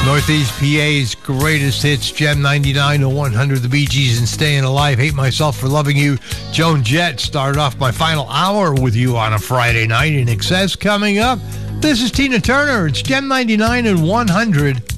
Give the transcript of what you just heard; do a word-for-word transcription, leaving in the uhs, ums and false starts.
Northeast P A's greatest hits, Gem ninety-nine to one hundred, the Bee Gees and Staying Alive, Hate Myself for Loving You. Joan Jett started off my final hour with you on a Friday night. In Excess coming up, this is Tina Turner. It's Gem ninety-nine and one hundred.